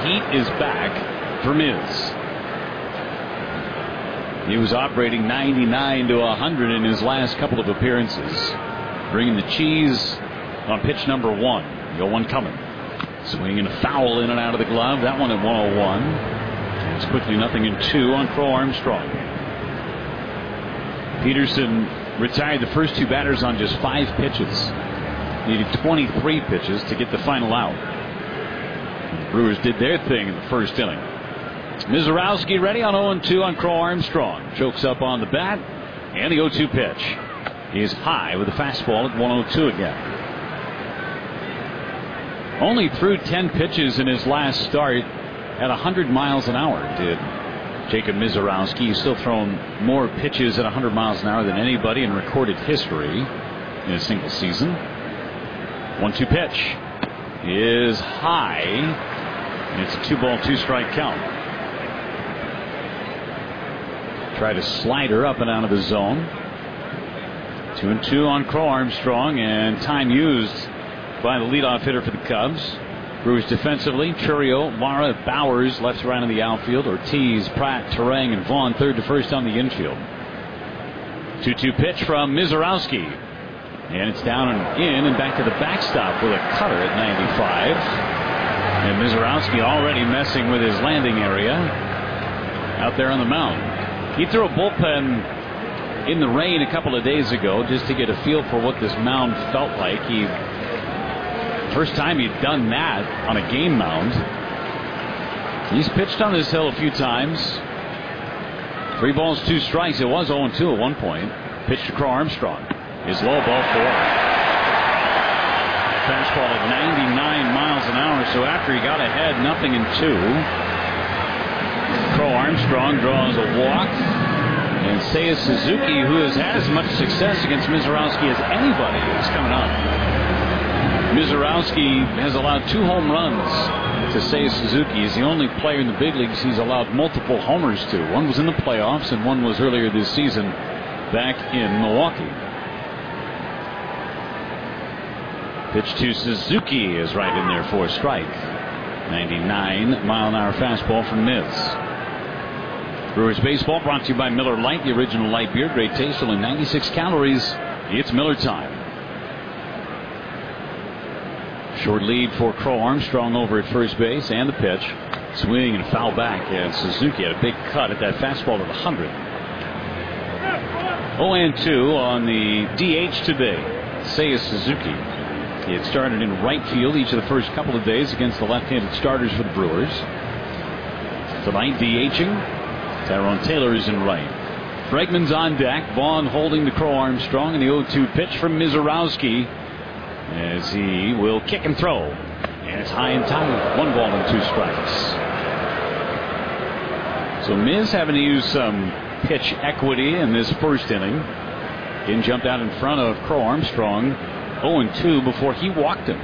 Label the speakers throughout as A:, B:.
A: heat is back for Miz. He was operating 99 to 100 in his last couple of appearances, bringing the cheese on pitch number 1. The 0-1 coming. Swing and a foul in and out of the glove. That one at 101. It's quickly 0-2 on Crow Armstrong. Peterson retired the first 2 batters on just 5 pitches. Needed 23 pitches to get the final out. The Brewers did their thing in the first inning. Mizorowski ready on 0-2 on Crow Armstrong. Chokes up on the bat. And the 0-2 pitch is high with a fastball at 102 again. Only threw 10 pitches in his last start at 100 miles an hour did Jacob Mizorowski. He's still thrown more pitches at 100 miles an hour than anybody in recorded history in a single season. 1-2 pitch is high, and it's a 2-ball, 2-strike count. Try to slide her up and out of the zone. 2-2 on Crow Armstrong, and time used by the leadoff hitter for the Cubs. Brewers defensively, Churio, Mara, Bowers left to right in the outfield. Ortiz, Pratt, Turang, and Vaughn third to first on the infield. 2-2 pitch from Mizorowski. And it's down and in and back to the backstop with a cutter at 95. And Mizorowski already messing with his landing area out there on the mound. He threw a bullpen in the rain a couple of days ago just to get a feel for what this mound felt like. First time he'd done that on a game mound. He's pitched on this hill a few times. 3 balls, 2 strikes. It was 0-2 at one point. Pitch to Crow Armstrong. Is low, ball 4. Fastball at 99 miles an hour. So after he got ahead, 0-2. Crow Armstrong draws a walk. And Seiya Suzuki, who has had as much success against Mizorowski as anybody, is coming up. Mizorowski has allowed 2 home runs to Seiya Suzuki. He's the only player in the big leagues he's allowed multiple homers to. One was in the playoffs and one was earlier this season back in Milwaukee. Pitch to Suzuki is right in there for a strike. 99-mile-an-hour fastball from Miz. Brewers baseball brought to you by Miller Lite, the original light beer. Great taste, only 96 calories. It's Miller time. Short lead for Crow Armstrong over at first base, and the pitch. Swing and foul back, and Suzuki had a big cut at that fastball at 100. 0-2 on the DH today. Seiya Suzuki. He had started in right field each of the first couple of days against the left-handed starters for the Brewers. Tonight DHing. Tyrone Taylor is in right. Bregman's on deck. Vaughn holding the Crow Armstrong, and the 0-2 pitch from Mizorowski as he will kick and throw. And it's high and tight. 1 ball and 2 strikes. So Miz having to use some pitch equity in this first inning. Again, jumped out in front of Crow Armstrong 0-2 before he walked him.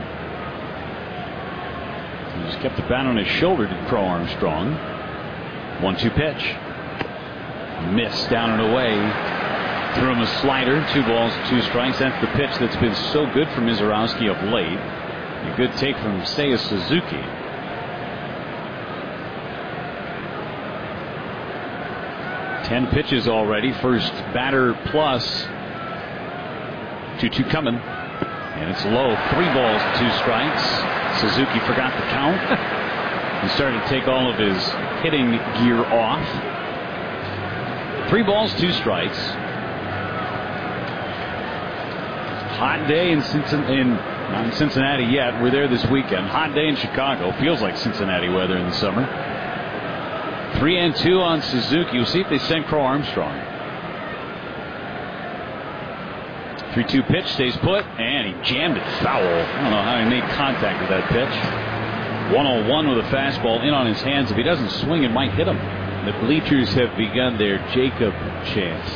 A: He just kept the bat on his shoulder to Crow Armstrong. 1-2 pitch. Missed down and away. Threw him a slider. 2 balls, 2 strikes. That's the pitch that's been so good for Mizorowski of late. A good take from Seiya Suzuki. Ten pitches already. First batter plus. 2-2 coming. And it's low. 3 balls, 2 strikes. Suzuki forgot the count. He started to take all of his hitting gear off. 3 balls, 2 strikes. Hot day in Cincinnati. Not in Cincinnati yet. We're there this weekend. Hot day in Chicago. Feels like Cincinnati weather in the summer. 3-2 on Suzuki. We'll see if they send Crow Armstrong. 3-2 pitch, stays put, and he jammed it foul. I don't know how he made contact with that pitch. 101 with a fastball in on his hands. If he doesn't swing, it might hit him. The bleachers have begun their Jacob chant.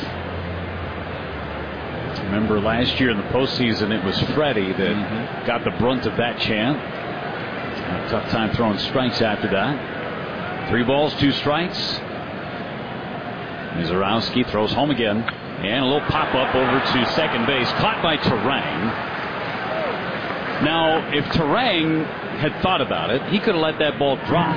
A: Remember last year in the postseason, it was Freddie that got the brunt of that chant. A tough time throwing strikes after that. 3 balls, 2 strikes. Mizorowski throws home again. And a little pop-up over to second base. Caught by Turang. Now, if Turang had thought about it, he could have let that ball drop.